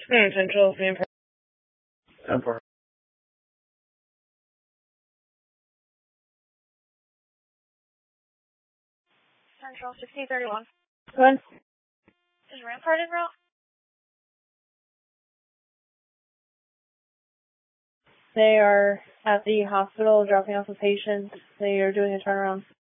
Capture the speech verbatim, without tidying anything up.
Hmm, Central, main part. ten four. Central, sixteen thirty-one. Go ahead. Is Rampart en route? They are at the hospital dropping off a patient. They are doing a turnaround.